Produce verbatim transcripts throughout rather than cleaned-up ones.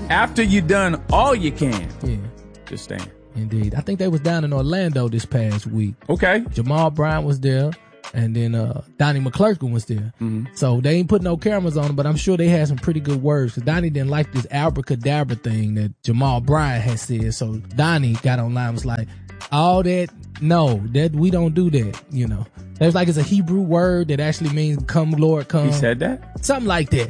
after you done all you can. Yeah. Just stand. Indeed. I think they was down in Orlando this past week. Okay. Jamal Bryant was there. And then uh, Donnie McClurkin was there. Mm-hmm. So they ain't put no cameras on him, but I'm sure they had some pretty good words. Because Donnie didn't like this abracadabra thing that Jamal Bryant had said. So Donnie got online and was like, all that, no, that we don't do that, you know. It was like it's a Hebrew word that actually means come, Lord, come. He said that? Something like that.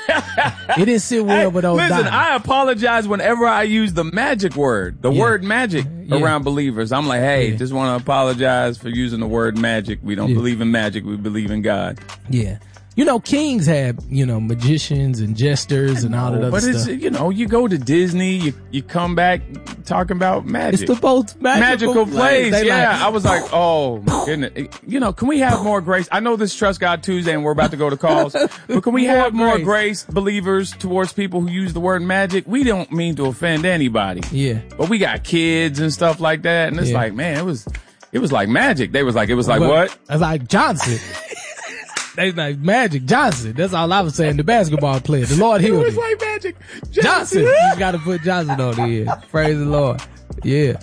It didn't sit well hey, with those Listen, Donnie. I apologize whenever I use the magic word, the Yeah. word magic Yeah. around believers. I'm like, hey, Yeah. just want to apologize for using the word magic. We don't Yeah. believe in magic. We believe in God. Yeah. You know, kings have, you know, magicians and jesters and all that other but stuff. it's, you know, you go to Disney, you, you come back talking about magic. It's the most magical, magical plays. They Yeah, like- I was like, oh my goodness. You know, can we have more grace? I know this is Trust God Tuesday and we're about to go to calls, but can we More have more grace. grace, believers, towards people who use the word magic? We don't mean to offend anybody. Yeah. But we got kids and stuff like that, and it's Yeah. like, man, it was, it was like magic. They was like, it was like But what? I was like Johnson. They like Magic Johnson. That's all I was saying. The basketball player. The Lord It healed was him. like magic. Johnson. You got to put Johnson on the end. Praise the Lord. Yeah.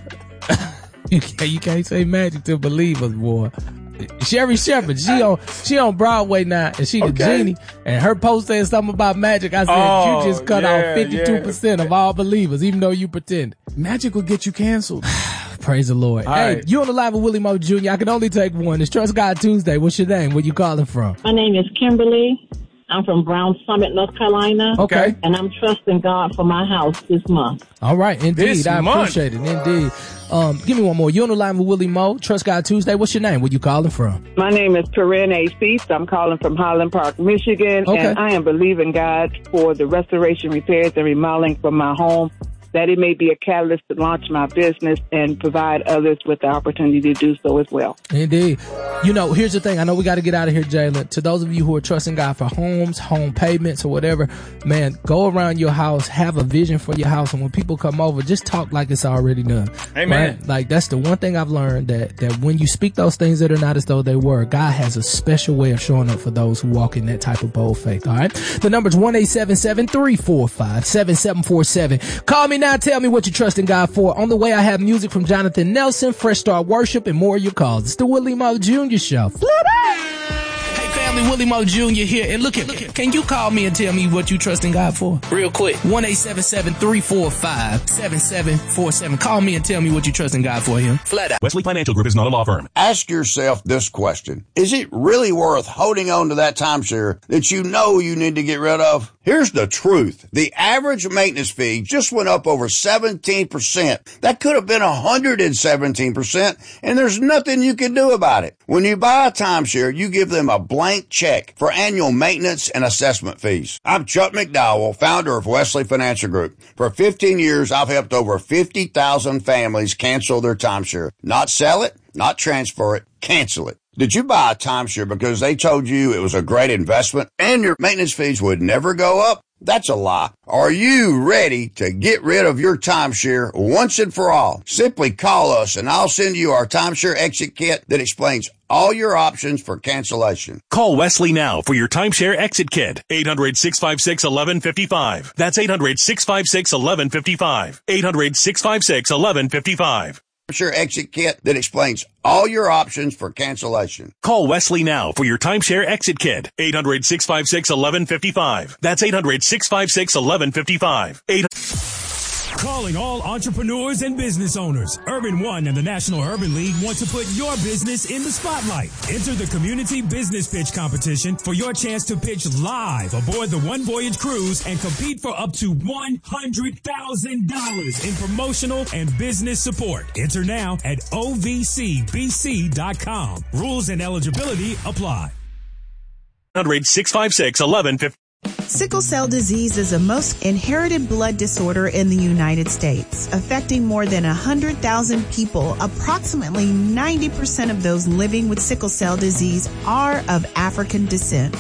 you can't, you can't say magic to believers, boy. Sherry Shepherd, she on she on Broadway now, and she the Okay. genie. And her post said something about magic. I said, Oh, you just cut yeah, off fifty-two percent yeah. of all believers, even though you pretend. Magic will get you canceled. Praise the Lord. All hey, right. you on the live with Willie Moe Junior I can only take one. It's Trust God Tuesday. What's your name? Where you calling from? My name is Kimberly. I'm from Brown Summit, North Carolina. Okay. And I'm trusting God for my house this month. All right, indeed. This I month. appreciate it. Indeed. Um, give me one more. You on the line with Willie Moe, Trust God Tuesday. What's your name? Where you calling from? My name is Corinne A. Feast. I'm calling from Highland Park, Michigan, Okay. and I am believing God for the restoration, repairs, and remodeling for my home, that it may be a catalyst to launch my business and provide others with the opportunity to do so as well. Indeed. You know, here's the thing. I know we got to get out of here, Jalen. To those of you who are trusting God for homes, home payments, or whatever, man, go around your house, have a vision for your house, and when people come over, just talk like it's already done. Amen. Right? Like, that's the one thing I've learned, that, that when you speak those things that are not as though they were, God has a special way of showing up for those who walk in that type of bold faith. All right. The number's one eight seven seven, three four five, seven seven four seven. Call me now. Tell me what you're trusting God for. On the way, I have music from Jonathan Nelson, Fresh Start Worship, and more of your calls. It's the Willie Moe Junior Show. Flip it! Hey, family, Willie Moe Junior here. And look at me. Can you call me and tell me what you trusting God for? Real quick. one eight seven seven, three four five, seven seven four seven. Call me and tell me what you trusting God for him. Flat out. Wesley Financial Group is not a law firm. Ask yourself this question. Is it really worth holding on to that timeshare that you know you need to get rid of? Here's the truth. The average maintenance fee just went up over seventeen percent. That could have been one hundred seventeen percent, and there's nothing you can do about it. When you buy a timeshare, you give them a blank check for annual maintenance and assessment fees. I'm Chuck McDowell, founder of Wesley Financial Group. For fifteen years, I've helped over fifty thousand families cancel their timeshare. Not sell it, not transfer it, cancel it. Did you buy a timeshare because they told you it was a great investment and your maintenance fees would never go up? That's a lie. Are you ready to get rid of your timeshare once and for all? Simply call us and I'll send you our timeshare exit kit that explains all your options for cancellation. Call Wesley now for your timeshare exit kit. eight hundred, six five six, one one five five. That's eight hundred, six five six, one one five five. eight hundred, six five six, one one five five. Timeshare exit kit that explains all your options for cancellation. Call Wesley now for your timeshare exit kit. eight hundred, six five six, one one five five. That's eight hundred, six five six, one one five five. eight Calling all entrepreneurs and business owners. Urban One and the National Urban League want to put your business in the spotlight. Enter the Community Business Pitch Competition for your chance to pitch live aboard the One Voyage Cruise and compete for up to one hundred thousand dollars in promotional and business support. Enter now at O V C B C dot com. Rules and eligibility apply. eight hundred, six five six, one one five five. Sickle cell disease is the most inherited blood disorder in the United States, affecting more than one hundred thousand people. Approximately ninety percent of those living with sickle cell disease are of African descent.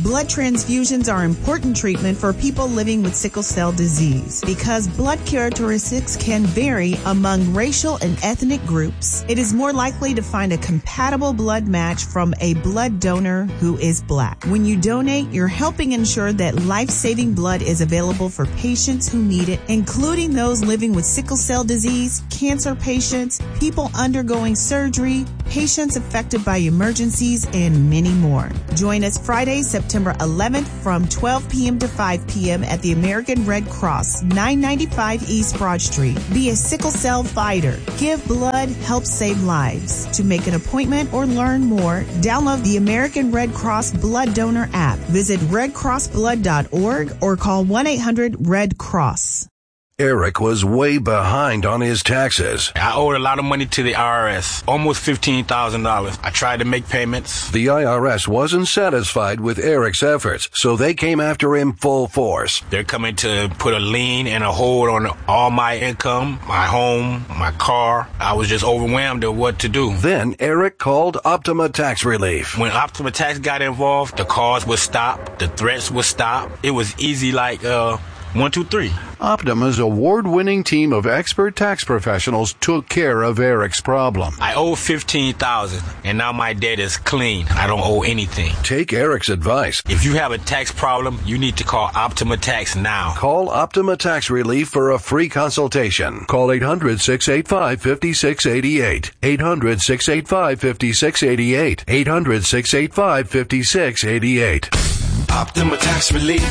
Blood transfusions are important treatment for people living with sickle cell disease. Because blood characteristics can vary among racial and ethnic groups, it is more likely to find a compatible blood match from a blood donor who is Black. When you donate, you're helping ensure that life-saving blood is available for patients who need it, including those living with sickle cell disease, cancer patients, people undergoing surgery, patients affected by emergencies, and many more. Join us Friday, September eleventh from twelve p.m. to five p.m. at the American Red Cross, nine ninety-five East Broad Street. Be a sickle cell fighter. Give blood, help save lives. To make an appointment or learn more, download the American Red Cross Blood Donor app. Visit red cross blood dot org or call one eight hundred red cross. Eric was way behind on his taxes. I owed a lot of money to the I R S, almost fifteen thousand dollars. I tried to make payments. The I R S wasn't satisfied with Eric's efforts, so they came after him full force. They're coming to put a lien and a hold on all my income, my home, my car. I was just overwhelmed at what to do. Then Eric called Optima Tax Relief. When Optima Tax got involved, the calls would stop, the threats would stop. It was easy like, uh... One, two, three. Optima's award-winning team of expert tax professionals took care of Eric's problem. I owe fifteen thousand dollars, and now my debt is clean. I don't owe anything. Take Eric's advice. If you have a tax problem, you need to call Optima Tax now. Call Optima Tax Relief for a free consultation. Call eight hundred, six eight five, five six eight eight. eight hundred, six eight five, five six eight eight. eight hundred, six eight five, five six eight eight. Optima Tax Relief.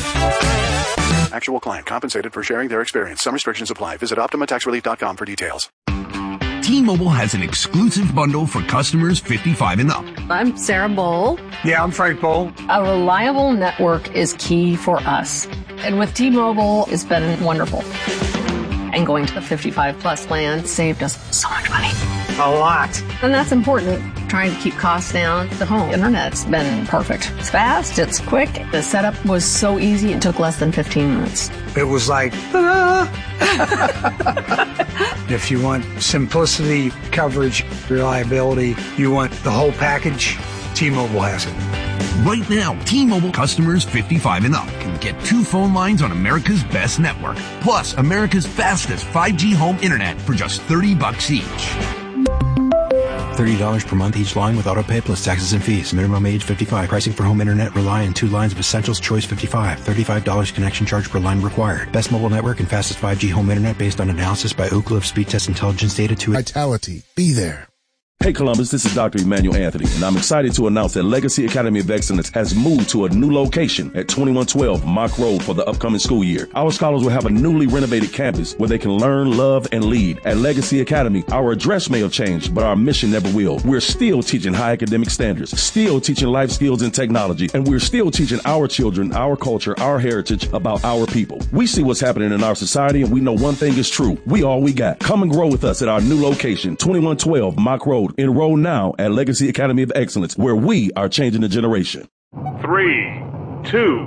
Actual client compensated for sharing their experience. Some restrictions apply. Visit optima tax relief dot com for details. T-Mobile has an exclusive bundle for customers fifty-five and up. I'm Sarah Bowl. Yeah, I'm Frank Bowl. A reliable network is key for us. And with T-Mobile, it's been wonderful. And going to the fifty-five plus plan saved us so much money. A lot. And that's important. Trying to keep costs down. The home internet's been perfect. It's fast, it's quick. The setup was so easy, it took less than fifteen minutes. It was like, ah. If you want simplicity, coverage, reliability, you want the whole package, T-Mobile has it. Right now, T-Mobile customers fifty-five and up can get two phone lines on America's best network, plus America's fastest five G home internet for just thirty bucks each. thirty dollars per month each line with autopay plus taxes and fees. Minimum age fifty-five. Pricing for home internet rely on two lines of Essentials Choice fifty-five. thirty-five dollars connection charge per line required. Best mobile network and fastest five G home internet based on analysis by Ookla of Speed Test Intelligence data to Vitality. Be there. Hey Columbus, this is Doctor Emmanuel Anthony, and I'm excited to announce that Legacy Academy of Excellence has moved to a new location at twenty-one twelve Mock Road for the upcoming school year. Our scholars will have a newly renovated campus where they can learn, love, and lead. At Legacy Academy, our address may have changed, but our mission never will. We're still teaching high academic standards, still teaching life skills and technology, and we're still teaching our children, our culture, our heritage about our people. We see what's happening in our society, and we know one thing is true. We all we got. Come and grow with us at our new location, twenty-one twelve Mock Road. Enroll now at Legacy Academy of Excellence, where we are changing the generation. Three, two,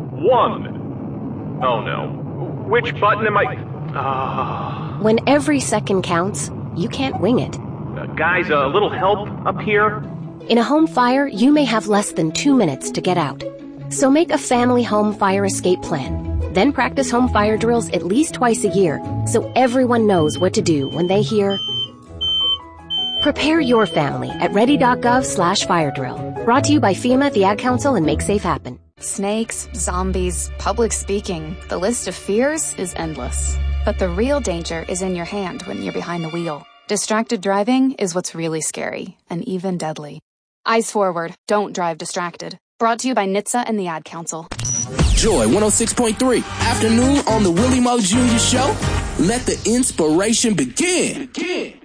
one. Oh no. Which button am I? Ah. Uh... When every second counts, you can't wing it. Uh, guys, a little help up here? In a home fire, you may have less than two minutes to get out. So make a family home fire escape plan. Then practice home fire drills at least twice a year so everyone knows what to do when they hear. Prepare your family at ready.gov slash fire drill. Brought to you by FEMA, the Ad Council, and Make Safe Happen. Snakes, zombies, public speaking. The list of fears is endless. But the real danger is in your hand when you're behind the wheel. Distracted driving is what's really scary and even deadly. Eyes forward. Don't drive distracted. Brought to you by N H T S A and the Ad Council. Joy one oh six point three. Afternoon on the Willie Moe Junior Show. Let the inspiration begin. begin.